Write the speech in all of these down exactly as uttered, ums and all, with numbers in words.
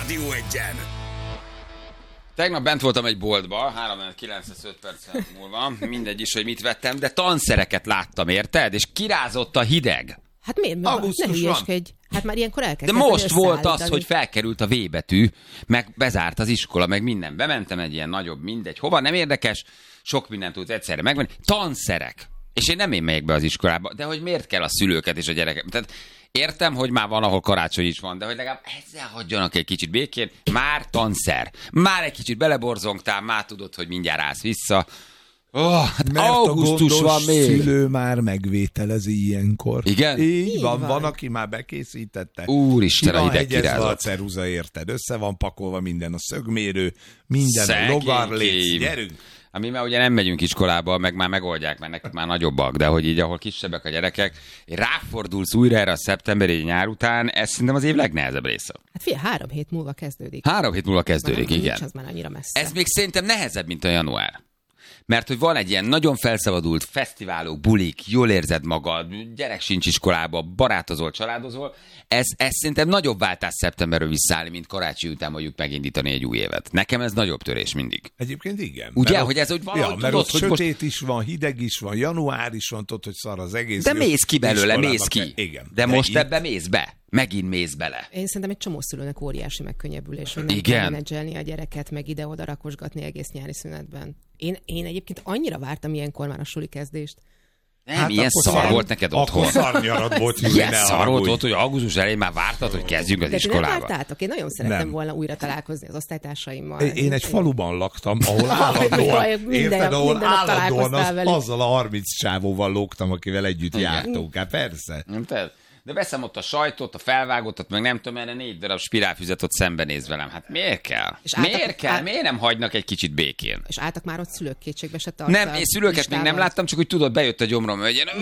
Rádió Egyen. Tegnap bent voltam egy boltba, három kilencvenöt perc múlva, mindegy is, hogy mit vettem, de tanszereket láttam, érted? És kirázott a hideg. Hát miért? Ne hülyeskedj. Hát már ilyenkor el kell De most volt az, hogy felkerült a V betű, meg bezárt az iskola, meg minden. Bementem egy ilyen nagyobb, mindegy. Hova, nem érdekes, sok mindent tudsz egyszerre megvenni. Tanszerek. És én nem én megyek be az iskolába, de hogy miért kell a szülőket és a gyereket? Tehát értem, hogy már van, ahol karácsony is van, de hogy legalább ezzel hagyjanak egy kicsit békén. Már tanszer. Már egy kicsit beleborzongtál, már tudod, hogy mindjárt állsz vissza. Oh, hát mert augusztus a van még. Szülő már megvételezi ilyenkor. Igen? Így, Így van, van, van, aki már bekészítette. Úristen, a hideg kirázott. kirázott. A ceruza, érted? Össze van pakolva minden, a szögmérő, minden, Szegénykém. a logarléc. Gyerünk! Mi már ugye nem megyünk iskolába, meg már megoldják, mert nekik már nagyobbak, de hogy így, ahol kisebbek a gyerekek, ráfordulsz újra erre a szeptemberi nyár után, ez szerintem az év legnehezebb része. Hát figyelj, három hét múlva kezdődik. Három hét múlva kezdődik, Nincs, igen. az már annyira messze. Ez még szerintem nehezebb, mint a január. Mert hogy van egy ilyen nagyon felszabadult fesztiválok, bulik, jól érzed magad, gyerek sincs iskolába, barátozol, családozol. Ez, ez szerintem nagyobb váltás szeptemberről visszaállni, mint karácsony után mondjuk megindítani egy új évet. Nekem ez nagyobb törés mindig. Egyébként igen. Ugye, mert hogy ez úgy valahogy ja, mert tudod, ott hogy sötét most... is van, hideg is van, január is van, tudod, hogy szar az egész. De mész ki belőle, iskolába mész ki. kell. Igen. De, de most itt... ebbe mész be. Megint mész bele. Én szerintem egy csomó szülőnek óriási megkönnyebbülés, hogy nem Igen. kell menedzselni a gyereket, meg ide-oda rakosgatni egész nyári szünetben. Én, én egyébként annyira vártam ilyenkor már a suli kezdést. Nem, Hát ilyen akkor szar szar- volt neked otthon. Akkor szarnyarad volt, hogy Ilyen ne szar volt haragudj. ott, hogy augusztus elején már vártad, hogy kezdjünk az De ti nem iskolába. vártátok? Én nagyon szerettem Nem. volna újra találkozni az osztálytársaimmal. Én egy faluban laktam, ahol Ah, állandóan, jaj, minden- érted, ahol minden nap állandóan találkoztál az, velük. azzal a harminc csávóval lógtam, akivel együtt Igen. jártunk. Hát persze. Nem te? De veszem ott a sajtot, a felvágottat, meg nem tudom, erre négy darab spirálfüzet ott szembenéz velem. Hát miért kell? És álltak- Miért kell? áll- Miért nem hagynak egy kicsit békén? És álltak már ott szülők kétségbe se tartva. Nem, én szülőket még nem láttam, csak úgy tudod, bejött a gyomrom, hogy ilyen,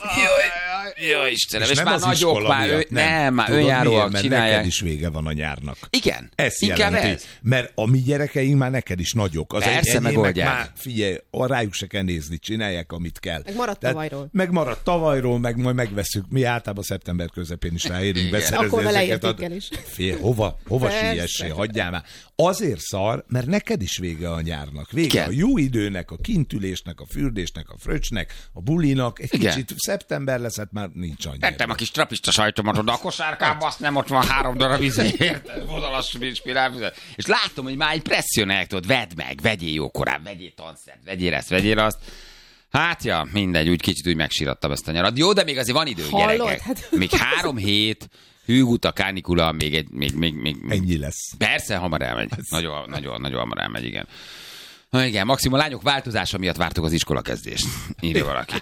jaj, jaj, Istenem, és, nem már az nagyok, iskola már, ő, miatt, nem, már Tudod önjáróak miért? Mert csinálják. neked is vége van a nyárnak. Igen, Ez inkább jelenti, ez. mert a mi gyerekeink már neked is nagyok. Az Persze, egy- enyémek megoldják. Már, figyelj, a rájuk se kell nézni, csinálják, amit kell. Meg maradt Tehát tavalyról. Meg maradt tavalyról, meg majd megveszünk. Mi általában szeptember közepén is ráérünk Igen. beszerezni Akkor vele ezeket. értékel is. Fél, hova, hova Persze. siessé, hagyjál már. Azért szar, mert neked is vége a nyárnak. Vége Igen. a jó időnek, a kintülésnek, a fürdésnek, a fröccsnek, a bulinak. Egy Igen. kicsit szeptember lesz, hát már nincs annyi. Tettem a kis trapista sajtomat oda a kosárkába, azt nem ott van három darab izé, érted? Vonalas spirálfüzet. És látom, hogy már egy presszionálják, tudod, vedd meg, vegyél jókorán, vegyél tanszert, vegyél ezt, vegyél azt. Hát ja, mindegy, úgy kicsit úgy megsirattam ezt a nyarat. Jó, de még azért van idő, Hallod? gyerekek. Hát- Még három hét, hűgút, a kánikula, még egy, még, még, még, Ennyi lesz. Persze, hamar elmegy. Nagyon, nagyon, nagyon hamar elmegy, igen. Na igen, maximum a lányok változása miatt vártok az iskola kezdést. Írja valaki.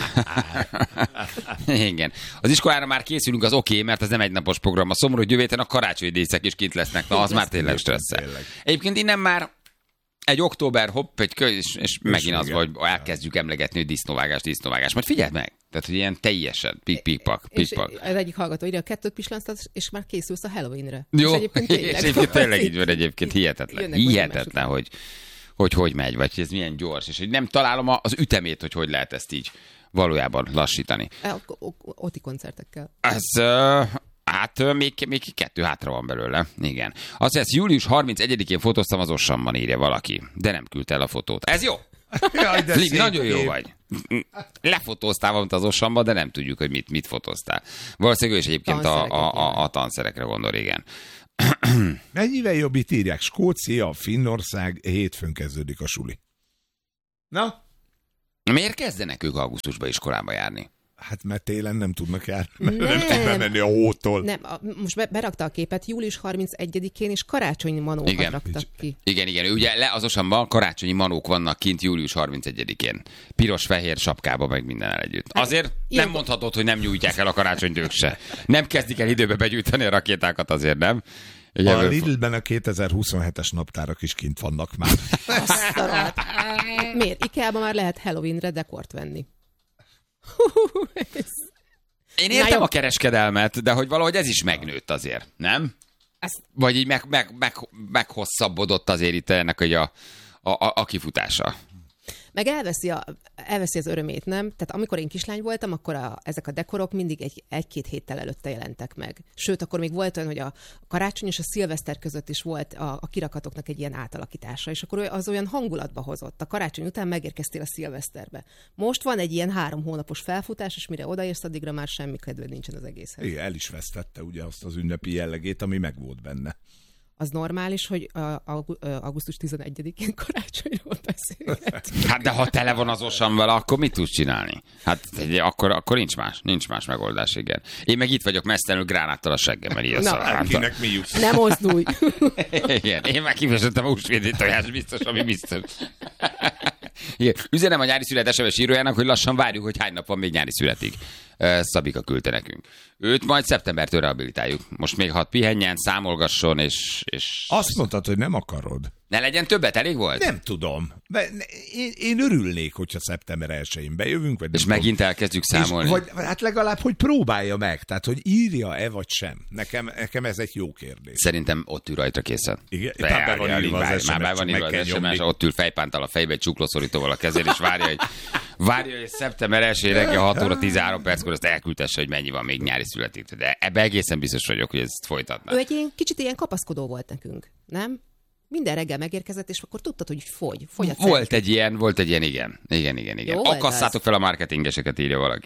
Igen. Az iskolára már készülünk, az oké, okay, mert ez nem egy napos program. A szomorú jövő héten a karácsonyi díszek is kint lesznek. Na, az már tényleg stresszel. Tényleg. Egyébként innen már egy október, hopp, egy kö, és, és megint az, igen. hogy elkezdjük emlegetni, hogy disznóvágás, disznóvágás. Majd figyeld meg! Tehát, hogy ilyen teljesen pik-pik-pak, És pik-pak. az egyik hallgató írja, a kettőt pislánztat, és már készülsz a Halloweenre. Jó, És egyébként és tényleg, egyébként tényleg így van, egyébként hihetetlen. Jönnek majd Hihetetlen, hogy, hogy hogy megy, vagy ez milyen gyors, és hogy nem találom a- az ütemét, hogy hogy lehet ezt így valójában lassítani. A- o- o- Oti koncertekkel. Ez, uh, hát uh, még, még kettő hátra van belőle, igen. Azt mondja, július harmincegyedikén fotóztam az Ossamban, írja valaki, de nem küldte el a fotót. Ez jó! Jaj, de Ligi, szép nagyon jó kép. vagy. Lefotóztál valamit az Ossamba, de nem tudjuk, hogy mit, mit fotóztál. Valószínűleg ő is egyébként a, a, a, a tanszerekre gondol, igen. Mennyivel jobb itt írják? Skócia, Finnország, hétfőn kezdődik a suli. Na? Miért kezdenek ők augusztusban iskolába járni? Hát mert télen nem tudnak járni, mert nem, Nem. nem tud bemenni a hótól. Nem, a, most be, berakta a képet, július harmincegyedikén és karácsonyi manókat Igen. raktak ki. Igen, igen, ugye le az Osamban karácsonyi manók vannak kint július harmincegyedikén. Piros-fehér sapkába, meg mindennel együtt. Azért nem ilyen- mondhatod, hogy nem nyújtják el a karácsonyt ők se. Nem kezdik el időbe begyűjteni a rakétákat, azért nem. Ugye, A Lidlben a kétezer-huszonhetes naptárak is kint vannak már. Azt a rohadt. Miért? Ikeában már lehet Halloweenre dekort venni. Én Na értem jó. a kereskedelmet, de hogy valahogy ez is megnőtt azért, nem? Ezt Vagy így meg, meg, meg, meghosszabbodott azért itt ennek hogy a, a, a, a kifutása. Meg elveszi, a, elveszi az örömét, nem? Tehát amikor én kislány voltam, akkor a, ezek a dekorok mindig egy, egy-két héttel előtte jelentek meg. Sőt, akkor még volt olyan, hogy a karácsony és a szilveszter között is volt a, a kirakatoknak egy ilyen átalakítása, és akkor az olyan hangulatba hozott. A karácsony után megérkeztél a szilveszterbe. Most van egy ilyen három hónapos felfutás, és mire odaérsz, addigra már semmi kedved nincsen az egészhez. Igen, el is vesztette ugye azt az ünnepi jellegét, ami meg volt benne. Az normális, hogy a, a, augusztus tizenegyedikén karácsonyról beszélgetünk. Hát de ha tele van az osam vele, akkor mit tudsz csinálni? Hát akkor, akkor nincs más, nincs más megoldás, igen. Én meg itt vagyok mesztelenül gránáttal a seggemmel, így Na, kinek mi jut? Nem mozdulj! Igen, én már kifejezettem a húsvéti tojás, biztos, ami biztos. Igen. Üzenem a nyári szület es em es írójának, hogy lassan várjuk, hogy hány nap van még nyári születig. Szabika küldte nekünk. Őt majd szeptembertől rehabilitáljuk. Most még hadd pihenjen, számolgasson, és, és... Azt mondtad, hogy nem akarod. Ne legyen többet, elég volt? Nem tudom. Én, én örülnék, hogyha szeptember elsején bejövünk. Vagy és megint tudom. Elkezdjük számolni. És, vagy, hát legalább, hogy próbálja meg. Tehát, hogy írja-e, vagy sem. Nekem, nekem ez egy jó kérdés. Szerintem ott ül rajta készen. Igen, be van írva az es em es, már be van írva az es em es, ott ül fejpántal a fejbe, egy csuklószorítóval a kezén, és várja, hogy, várja, hogy szeptember elsején reggel hat óra tizenhárom perckor azt elküldtesse, hogy mennyi van még nyári születik. De ebbe egészen biztos vagyok, hogy ezt folytatná. Ő egy ilyen, kicsit ilyen kapaszkodó volt nekünk, nem? Minden reggel megérkezett, és akkor tudtad, hogy fogy. fogy a volt egy ilyen, volt egy ilyen, igen. Igen, igen, igen. Jó, akasszátok fel a marketingeseket, írja valaki.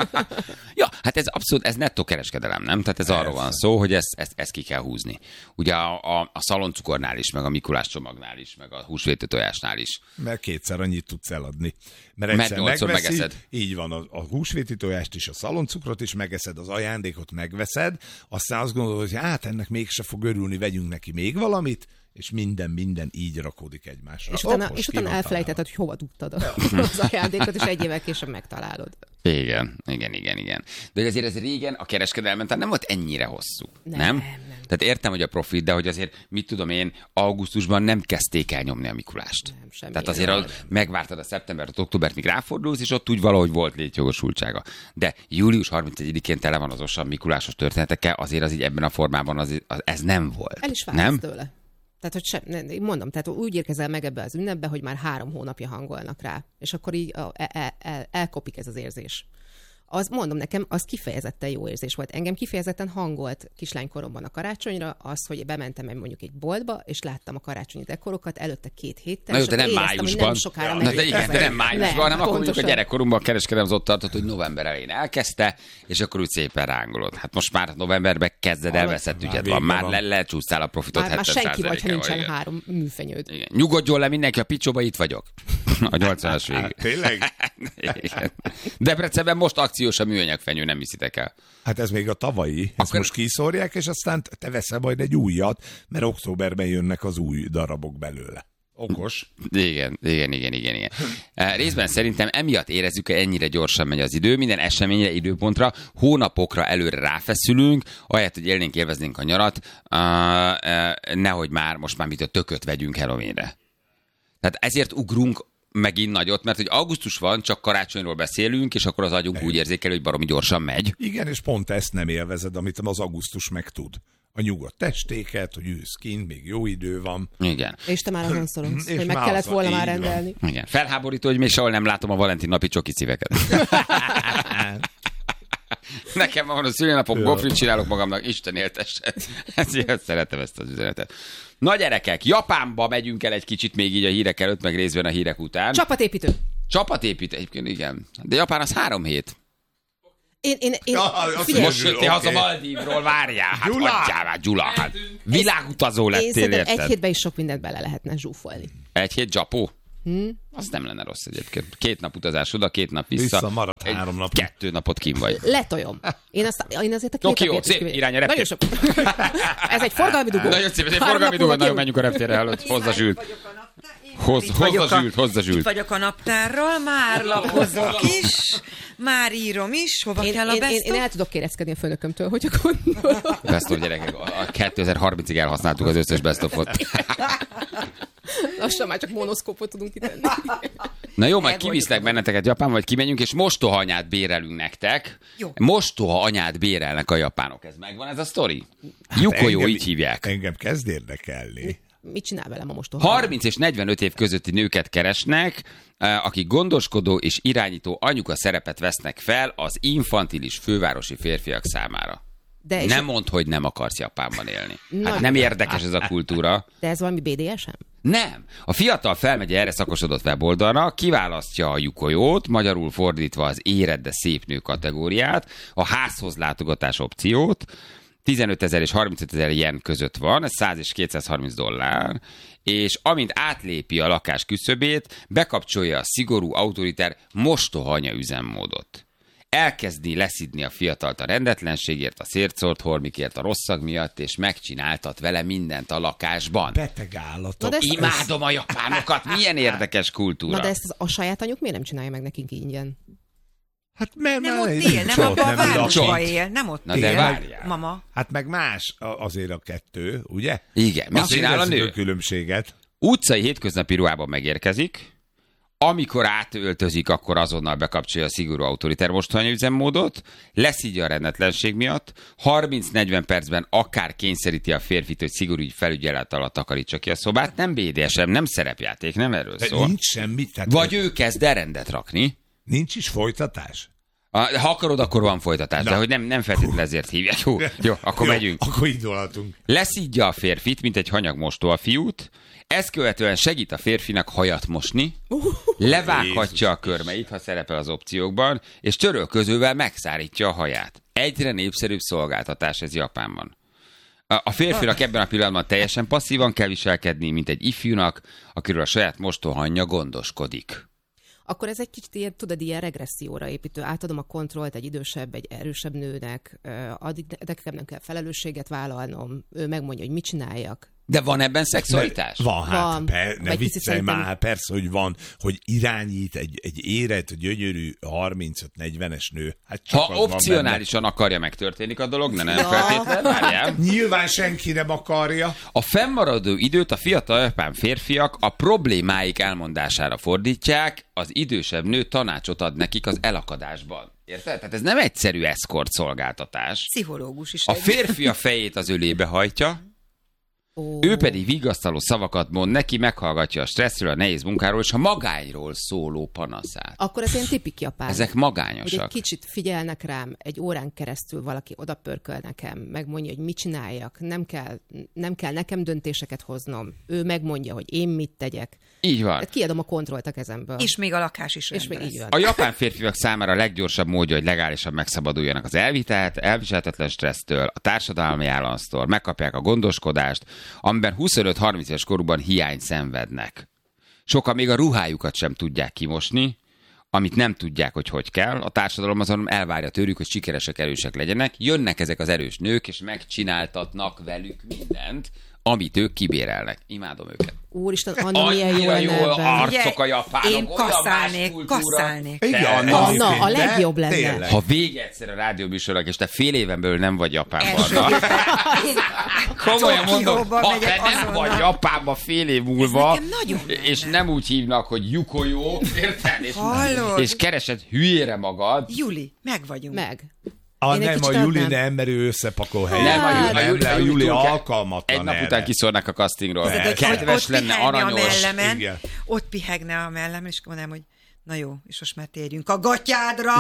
Ja, hát ez abszolút, ez nettó kereskedelem, nem? Tehát ez Persze. arról van szó, hogy ezt, ezt, ezt ki kell húzni. Ugye a, a, a szaloncukornál is, meg a Mikulás csomagnál is, meg a húsvéti tojásnál is. Mert kétszer annyit tudsz eladni. Mert egyszer Mert megveszi, megeszed. Így van, a, a húsvéti tojást is, a szaloncukrot is megeszed, az ajándékot megveszed, aztán azt gondolod, hogy hát ennek mégse fog örülni, vegyünk neki még valamit, és minden, minden így rakódik egymásra. És utána, és utána elfelejtetted, hogy hova dugtad az ajándékot, és egy évvel később megtalálod. Igen, igen, igen, igen. De azért ez régen a kereskedelmen tehát nem volt ennyire hosszú, nem? Nem, nem. Tehát értem, hogy a profit, de hogy azért, mit tudom én, augusztusban nem kezdték el nyomni a Mikulást. Nem, semmi. Tehát azért a, megvártad a szeptembert, októbert, míg ráfordulsz, és ott úgy valahogy volt létjogosultsága. De július harmincegyedikén tele van az osan Mikulásos történetekkel, azért az így ebben a formában az, az, ez nem volt. El is vársz tőle. Tehát, hogy sem, nem, mondom, tehát úgy érkezel meg ebbe az ünnepbe, hogy már három hónapja hangolnak rá, és akkor így el, el, el, elkopik ez az érzés. Az, mondom nekem, az kifejezetten jó érzés volt. Engem kifejezetten hangolt kislánykoromban a karácsonyra az, hogy bementem egy mondjuk egy boltba, és láttam a karácsonyi dekorokat előtte két héttel. Na jó, de nem éreztem, májusban. Nem sokára Na, de igen, de nem májusban, hanem akkor mondjuk a gyerekkorunkban a kereskedelem az ott tartott, hogy november elején elkezdte, és akkor úgy szépen rángolod. Hát most már novemberben kezded elveszett ügyed van. Már le, lecsúsztál a profitot hetven százalékával. Már senki vagy, ha nincsen igen. három műfenyőd. Igen. Nyugodjon le mindenki, a picsóba itt vagyok. A nyolcvanas végig. Tényleg? Debrecenben most akciós a műanyagfenyő, nem hiszitek el. Hát ez még a tavalyi, ezt Akkor... most kiszórják, és aztán te veszel majd egy újat, mert októberben jönnek az új darabok belőle. Okos. Igen, igen, igen, igen, igen. Részben szerintem emiatt érezzük, hogy ennyire gyorsan megy az idő, minden eseményre, időpontra, hónapokra előre ráfeszülünk, ahelyett, hogy élnénk, élveznénk a nyarat, nehogy már most már mit a tököt vegyünk Halloweenre. Tehát ezért ugrunk megint nagyot, mert hogy augusztus van, csak karácsonyról beszélünk, és akkor az agyunk úgy érzékel, hogy baromi gyorsan megy. Igen, és pont ezt nem élvezed, amit az augusztus meg tud. A nyugodt testéket, hogy ülsz kint, még jó idő van. Igen. És te már azon szorongsz, hogy meg kellett volna már rendelni. Van. Igen. Felháborító, hogy még sehol nem látom a Valentin napi csoki szíveket. Nekem van a szülinapom, gofrit csinálok magamnak, Isten éltesse. Ezért szeretem ezt az üzenetet. Na gyerekek, Japánba megyünk el egy kicsit még így a hírek előtt, meg részben a hírek után. Csapatépítő. Csapatépítő, egyébként igen. De Japán az három hét. Én, én, én, ja, figyelj, most jöttél haza Maldívról, várjál, hát hagyjál már, Gyula, hát világutazó lettél, érted? Egy hétben is sok mindent bele lehetne zsúfolni. Egy hét Japó? Hmm? Az nem lenne rossz egyébként. Két nap utazás oda, két nap vissza. Vissza maradt három nap. Kettő napot kim vagy. Letojom. Én, azt, én azért a két Tokió, szép irány a reptér. Sok... Ez egy forgalmi dugó. Nagyon szép, ez egy forgalmi dugó, nagyon menjünk a reptérre előtt. Hozza zsült. Hoz, hozza zsült, hozza zsült. Itt vagyok a naptárral, már lapozok is, már írom is, hova én, kell a én, best én, én el tudok kéreckedni a főnökömtől, hogyha gondolom. Best of, gyerekek, a kétezer-harmincig elhasználtuk az összes best of-ot. Lassan már csak monoszkópot tudunk kitenni. Na jó, majd kiviszlek benneteket Japánba, vagy kimegyünk, és mostoha anyát bérelünk nektek. Jó. Mostoha anyát bérelnek a japánok. Ez megvan ez a sztori? Hát Yukojó, így hívják. Engem kezd érdekelni. mit csinál velem a mostoha? harminc és negyvenöt év közötti nőket keresnek, akik gondoskodó és irányító anyuka szerepet vesznek fel az infantilis fővárosi férfiak számára. De nem mondd, hogy nem akarsz Japánban élni. Hát Nagy- nem érdekes ez a kultúra. De ez valami bé dé es em? Nem. A fiatal felmegy erre szakosodott weboldalra, kiválasztja a yukojót, magyarul fordítva az érett, de szép nő kategóriát, a házhoz látogatás opciót, tizenötezer és harmincötezer jen között van, ez száz és kétszázharminc dollár, és amint átlépi a lakás küszöbét, bekapcsolja a szigorú, autoritár mostohanya üzemmódot. Elkezdi leszidni a fiatalt a rendetlenségért, a szértszórt hormikért, a rosszag miatt, és megcsináltat vele mindent a lakásban. Beteg állatok. Na de ezt- Imádom a japánokat, milyen érdekes kultúra. Na de ezt a saját anyjuk miért nem csinálja meg nekünk ingyen? Hát mert Nem már ott nincs él, nem ott, abban a nem városban lakik. él, nem ott Na de él. várjál. Mama. Hát meg más a- azért a kettő, ugye? Igen, mit Azt csinál a érezzük nő? a különbséget. Utcai hétköznapi ruhában megérkezik, amikor átöltözik, akkor azonnal bekapcsolja a szigorú autoritár mostohanya üzemmódot, leszidja a rendetlenség miatt, harminc-negyven percben akár kényszeríti a férfit, hogy szigorú felügyelet alatt takarítsa ki a szobát. Nem bé dé es em, nem szerepjáték, nem erről De szól. nincs semmi, tehát Vagy ő kezd el rendet rakni. nincs is folytatás. Ah, Ha akarod, akkor van folytatás, Na. de hogy nem, nem feltétlenül ezért hívják. Jó, jó akkor Jó, megyünk. Akkor indulhatunk. Leszidja a férfit, mint egy hanyag mostoha fiút, ezt követően segít a férfinak hajat mosni, levághatja a körmeit, ha szerepel az opciókban, és törölközővel megszárítja a haját. Egyre népszerűbb szolgáltatás ez Japánban. A a férfinak ebben a pillanatban teljesen passzívan kell viselkedni, mint egy ifjúnak, akiről a saját mostohanyja gondoskodik. Akkor ez egy kicsit ilyen, tudod, ilyen regresszióra építő. Átadom a kontrollt egy idősebb, egy erősebb nőnek, ö, addig nekem nem kell felelősséget vállalnom, ő megmondja, hogy mit csináljak. De van ebben szexualitás? Van, hát, Van. per, ne Vagy kicsit viccelj szerintem- már, persze, hogy van, hogy irányít egy, egy érett, gyönyörű harmincöt-negyvenes nő. Hát csak Ha az van opcionálisan akarja, megtörténik a dolog, ne nem Ja. feltétlenül, várjál. benne. Nyilván senki nem akarja. A fennmaradó időt a fiatal japán férfiak a problémáik elmondására fordítják, az idősebb nő tanácsot ad nekik az elakadásban. Érted? Tehát ez nem egyszerű eszkort szolgáltatás. Pszichológus is. A egy. férfi a fejét az ölébe hajtja, Ó, ő pedig vigasztaló szavakat mond neki, meghallgatja a stresszről, a nehéz munkáról és a magányról szóló panaszát. Akkor ez ilyen tipik japán. Ezek Hogy egy magányosak. kicsit figyelnek rám, egy órán keresztül valaki odapörköl nekem, megmondja, hogy mit csináljak, nem kell, nem kell nekem döntéseket hoznom. Ő megmondja, hogy én mit tegyek. Így van. Tehát kiadom a kontrollt a kezemből. És még a lakás is és rendben még így lesz. van. A japán férfiak számára a leggyorsabb módja, hogy legálisan megszabaduljanak az elvitelt, elviselhetetlen stressztől, a társadalmi államtól, megkapják a gondoskodást, amiben huszonöt-harminc éves korukban hiányt szenvednek. Sokan még a ruhájukat sem tudják kimosni, amit nem tudják, hogy hogy kell. A társadalom azon elvárja tőlük, hogy sikeresek, erősek legyenek. Jönnek ezek az erős nők, és megcsináltatnak velük mindent, amit ők kibérelnek. Imádom őket. Úristen, Anna, milyen jó Annyira lenne jó ebben. arcok a japánok, Én olyan más kasszálnék, kultúra. kasszálnék. Igen, Te- Anna, egyébként, a de legjobb lenne. tényleg. Ha vége egyszer a rádióműsornak, és te fél éven belül nem vagy Japánban, Első na, héten. komolyan mondom, Tokióba ha megyek te nem azonnal. vagy Japánban fél év múlva, Ez nekem nagyon és lenne. nem úgy hívnak, hogy Yukoyo, érted? És, Hallod? és keresed hülyére magad. Juli, meg vagyunk. Meg. A, Én egy nem, a kicsit Juli adnám. nem, mert ő összepakol helyen. Nem, a Juli, a nem, Juli, de a a Juli, Juli túl kell- alkalmatlan Egy nap erre. után kiszórnak a castingról. Tudod, hogy Kedves ott lenne, pihegne a aranyos. mellemen, Igen. ott pihegne a mellemen, és mondanám, hogy na jó, és most már térjünk a gatyádra,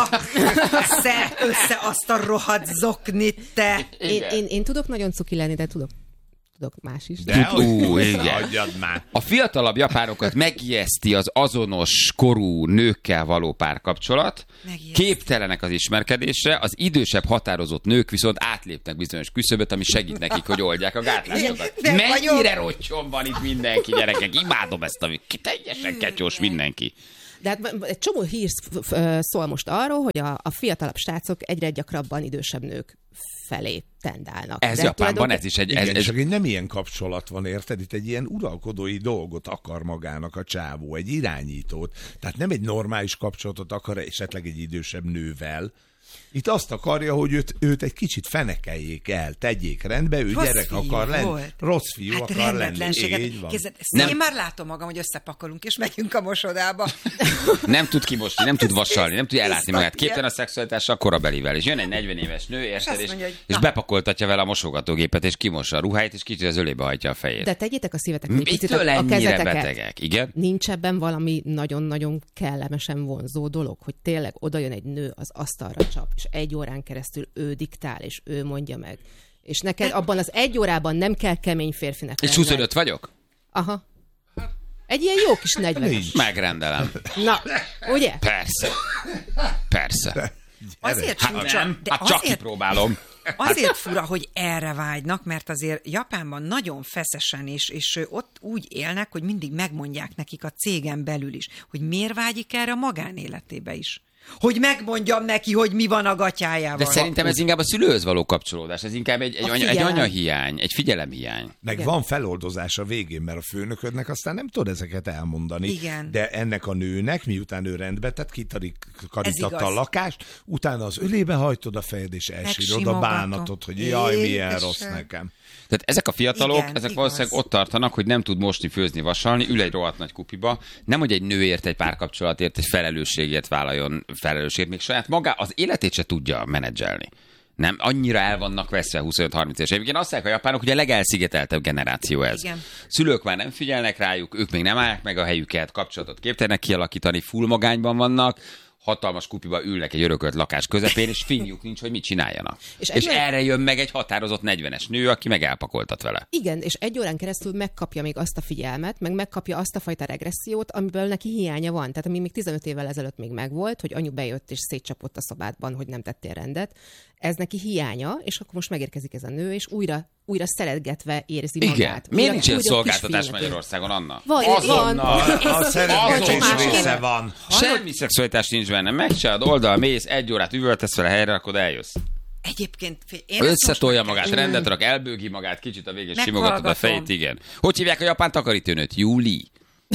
szed össze azt a rohadt zoknit, te. Én, én, én tudok nagyon cuki lenni, de tudok, tudok más is. De Ú, hogy igen. hagyjad már. A fiatalabb japánokat megijeszti az azonos korú nőkkel való párkapcsolat, Megijeszti. képtelenek az ismerkedésre, az idősebb határozott nők viszont átlépnek bizonyos küszöböt, ami segít nekik, hogy oldják a gátlásokat. Nem Mennyire rottyon van itt mindenki, gyerekek, imádom ezt, ami teljesen ketyós mindenki. De hát egy csomó hír sz- f- ö, szól most arról, hogy a, a fiatalabb srácok egyre gyakrabban idősebb nők felé tendálnak. Ez De Japánban tulajdonképpen- ez is egy... Igen, Ez, ez, csak egy nem ilyen kapcsolat van, érted? Itt egy ilyen uralkodói dolgot akar magának a csávó, egy irányítót. Tehát nem egy normális kapcsolatot akar esetleg egy idősebb nővel, Itt azt akarja, hogy őt, őt egy kicsit fenekeljék el, tegyék rendbe, ő Rossz gyerek fiú akar lenni. volt. Rossz fiú hát akar lenni. rendetlenséget. Így van. Kézzel, Nem. én már látom magam, hogy összepakolunk, és megyünk a mosodába. Nem tud kimosni, nem tud vasalni, nem tudja ellátni magát. Tiszta- Képtelen a szexualitással korabelivel. És jön egy negyven éves nő, érted, azt és, mondja, hogy és na. bepakoltatja vele a mosogatógépet, és kimossa a ruháit, és kicsit az ölébe hajtja a fejét. De tegyétek a szívetekre egy picit Mitől a, a ennyire kezeteket. betegek? Igen? Nincs ebben valami nagyon-nagyon kellemesen vonzó dolog, hogy tényleg oda jön egy nő, az asztalra csap, és egy órán keresztül ő diktál, és ő mondja meg. És neked abban az egy órában nem kell kemény férfinek És lenned. huszonöt vagyok? Aha. Egy ilyen jó kis negyvenes. Megrendelem. Na, ugye? Persze. Persze. Azért Hát furcsa, nem, de hát csak azért, kipróbálom. azért fura, hogy erre vágynak, mert azért Japánban nagyon feszesen, és, és ott úgy élnek, hogy mindig megmondják nekik a cégen belül is, hogy miért vágyik erre a magánéletébe is. Hogy megmondjam neki, hogy mi van a gatyájával. De szerintem ez inkább a szülőhöz való kapcsolódás. Ez inkább egy, egy, A anya, egy figyelem. anyahiány, egy figyelemhiány. Meg Igen. van feloldozás a végén, mert a főnöködnek aztán nem tud ezeket elmondani. Igen. De ennek a nőnek, miután ő rendbe tett, kitarítatta igaz. a lakást, utána az ölébe hajtod a fejed, és elsírod a Megsimogatom. bánatot, hogy jaj, milyen Jézusom. rossz nekem. Tehát ezek a fiatalok, Igen, ezek igaz. valószínűleg ott tartanak, hogy nem tud mosni, főzni, vasalni, ül egy rohadt nagy kupiba, nem hogy egy nőért, egy párkapcsolatért, egy felelősségért vállaljon felelősségért, még saját magá az életét se tudja menedzselni. Nem, annyira el vannak veszve huszonöt-harminc éves évig. Én azt mondják a japánok, hogy a legelszigeteltebb generáció ez. Igen. Szülők már nem figyelnek rájuk, ők még nem állják meg a helyüket, kapcsolatot képtelenek kialakítani, full magányban vannak, hatalmas kupiba ülnek egy örökölt lakás közepén, és finjuk nincs, hogy mit csináljanak. És, És és egyben- erre jön meg egy határozott negyvenes nő, aki meg elpakoltat vele. Igen, és egy órán keresztül megkapja még azt a figyelmet, meg megkapja azt a fajta regressziót, amiből neki hiánya van. Tehát ami még tizenöt évvel ezelőtt még megvolt, hogy anyu bejött és szétcsapott a szobádban, hogy nem tettél rendet. Ez neki hiánya, és akkor most megérkezik ez a nő, és újra, újra szeretgetve érzi magát. Igen. Újra- Miért nincs ilyen újra szolgáltatás kisfiúnak érzi. Magyarországon, Anna? Van, Azonnal. van. A szeretgetés Azonnal. része van. Semmi szexualitás nincs benne. Megcsinálod, oldal mész, egy órát üvöltesz vele helyre, akkor eljössz. Egyébként figyelj, én ezt most Összetolja meg- magát, rendet rak, elbőgi magát, kicsit a végén Meghallgatom. simogatod a fejét, igen. Hogy hívják a japán takarítónőt? Júli.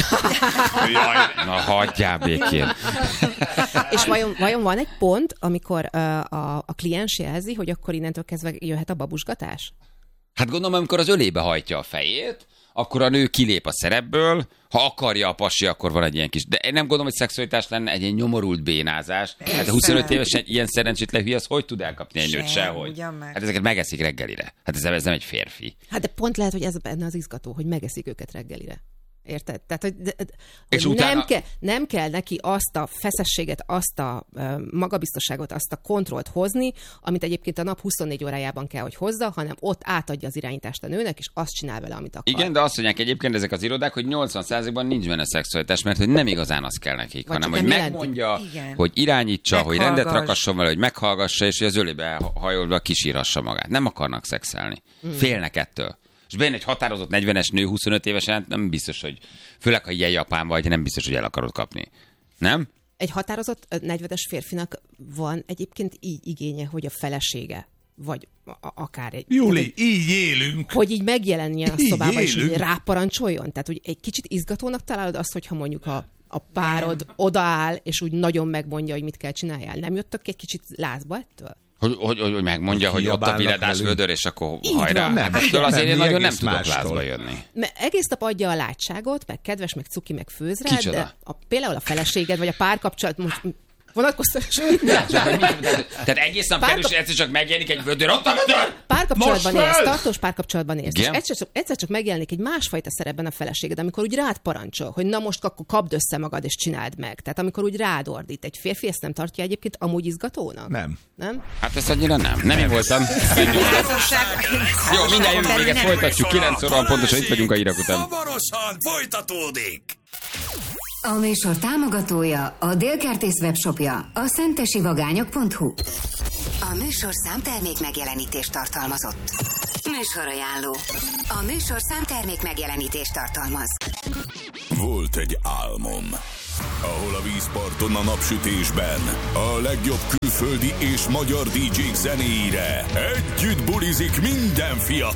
Na, hagyjál békén. És vajon, vajon van egy pont, amikor uh, a, a kliens jelzi, hogy akkor innentől kezdve jöhet a babusgatás? Hát gondolom, amikor az ölébe hajtja a fejét, akkor a nő kilép a szerepből, ha akarja a pasi, akkor van egy ilyen kis... De én nem gondolom, hogy szexualitás lenne egy ilyen nyomorult bénázás. Hát a huszonöt évesen ilyen szerencsétlen hülye, az hogy tud elkapni egy nőt Sem, sehogy? ugyan meg. Hát ezeket megeszik reggelire. Hát ez, ez nem egy férfi. Hát de pont lehet, hogy ez benne az izgató, hogy megeszik őket reggelire. Érted? Tehát, hogy, de, És hogy utána- nem, kell, nem kell neki azt a feszességet, azt a uh, magabiztosságot, azt a kontrollt hozni, amit egyébként a nap huszonnégy órájában kell, hogy hozza, hanem ott átadja az irányítást a nőnek, és azt csinál vele, amit akar. Igen, de azt mondják egyébként ezek az irodák, hogy nyolcvan százalékban nincs benne szexualitás, mert hogy nem igazán az kell nekik, Vagy hanem csak hogy nem jelenti. megmondja, Igen. hogy irányítsa, hogy rendet Meghallgass. rakasson vele, hogy meghallgassa, és hogy az ölébe hajolva kisírhassa magát. Nem akarnak szexelni. Hmm. Félnek ettől. És benne egy határozott negyvenes nő huszonöt évesen nem biztos, hogy főleg, ha ilyen japán vagy, nem biztos, hogy el akarod kapni. Nem? Egy határozott ö, negyvenes férfinak van egyébként így igénye, hogy a felesége, vagy a- a- akár egy... Júli, így élünk. Hogy így megjelenjen a Így szobában, és élünk. hogy ráparancsoljon. Tehát, hogy egy kicsit izgatónak találod azt, hogyha mondjuk a, a párod odaáll, és úgy nagyon megmondja, hogy mit kell csináljál. Nem jöttök egy kicsit lázba ettől? Hogy, hogy, hogy megmondja, hogy ott a Kiabálnak viledás velünk. vödör, és akkor Így hajrá. van. Nem, Ettől azért nem, én mi nagyon nem egész tudok mástól. lázba jönni. Mert egész nap adja a látságot, meg kedves, meg cuki, meg főz rád, Kicsoda? de a, például a feleséged, vagy a párkapcsolat, most vonatkoztatás. Tehát egész nap Pár- kerül, és egyszer csak megjelenik egy vödör, ott a vödör! Párkapcsolatban Most élsz, föl! tartós párkapcsolatban élsz, és Igen? egyszer csak, egyszer csak megjelenik egy másfajta szerepben a feleséged, amikor úgy rád parancsol, hogy na most akkor kapd össze magad, és csináld meg. Tehát amikor úgy rád ordít. Egy férfi ezt nem tartja egyébként amúgy izgatónak? Nem. Nem? Hát ezt annyira nem. Nem én voltam. Jó, mindjárt jövünk még, ezt folytatjuk. kilenc óra van pontosan, itt vagyunk a hírek után. Hamarosan folytatódik. A műsor támogatója a Délkertész webshopja, a szentesivagányok pont hu. A műsor számtermék megjelenítést tartalmazott. Műsorajánló. A műsor számtermék megjelenítést tartalmaz. Volt egy álmom, ahol a vízparton a napsütésben a legjobb külföldi és magyar dé dzsék zenéire együtt bulizik minden fiatal.